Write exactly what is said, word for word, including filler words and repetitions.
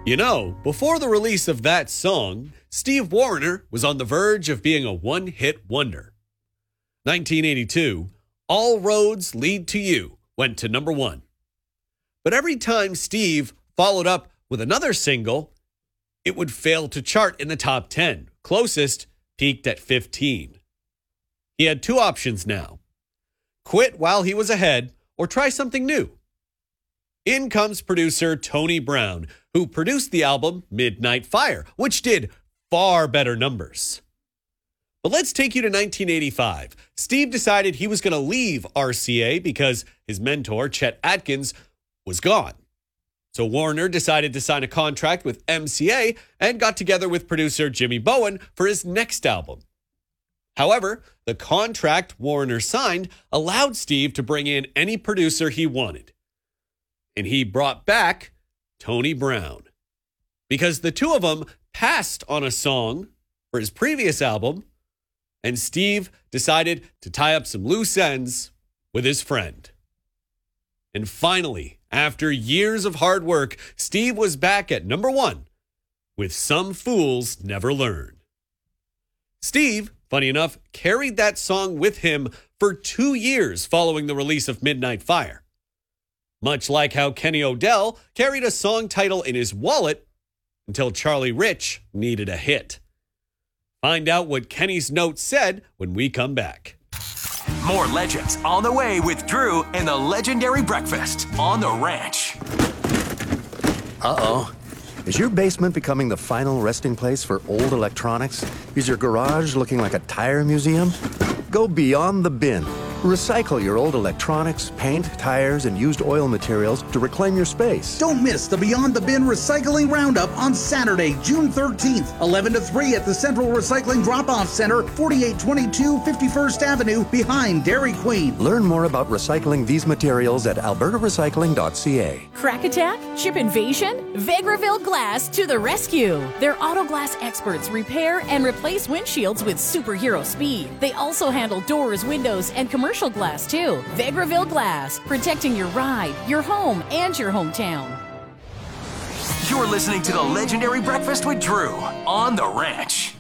You know, before the release of that song, Steve Wariner was on the verge of being a one-hit wonder. nineteen eighty-two, All Roads Lead to You went to number one. But every time Steve followed up with another single, it would fail to chart in the top ten. Closest peaked at fifteen. He had two options now: quit while he was ahead or try something new. In comes producer Tony Brown, who produced the album Midnight Fire, which did far better numbers. But let's take you to nineteen eighty-five. Steve decided he was going to leave R C A because his mentor, Chet Atkins, was gone. So Wariner decided to sign a contract with M C A and got together with producer Jimmy Bowen for his next album. However, the contract Wariner signed allowed Steve to bring in any producer he wanted. And he brought back Tony Brown, because the two of them passed on a song for his previous album, and Steve decided to tie up some loose ends with his friend. And finally, after years of hard work, Steve was back at number one with Some Fools Never Learn. Steve, funny enough, carried that song with him for two years following the release of Midnight Fire. Much like how Kenny Odell carried a song title in his wallet until Charlie Rich needed a hit. Find out what Kenny's note said when we come back. More legends on the way with Drew and the Legendary Breakfast on the Ranch. Uh-oh. Is your basement becoming the final resting place for old electronics? Is your garage looking like a tire museum? Go beyond the bin. Recycle your old electronics, paint, tires, and used oil materials to reclaim your space. Don't miss the Beyond the Bin Recycling Roundup on Saturday, June thirteenth, eleven to three at the Central Recycling Drop-Off Center, forty-eight twenty-two fifty-first Avenue, behind Dairy Queen. Learn more about recycling these materials at alberta recycling dot c a. Crack attack? Chip invasion? Vegraville Glass to the rescue. Their auto glass experts repair and replace windshields with superhero speed. They also handle doors, windows, and commercial Commercial glass, too. Vegraville Glass, protecting your ride, your home, and your hometown. You're listening to the Legendary Breakfast with Drew on the Ranch.